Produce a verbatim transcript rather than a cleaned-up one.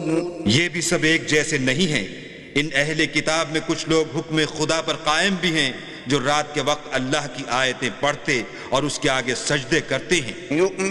ये भी सब एक जैसे नहीं हैं। इन अहले किताब में कुछ लोग हुक्म खुदा पर कायम भी हैं, जो रात के वक्त अल्लाह की आयतें पढ़ते और उसके आगे सजदे करते हैं।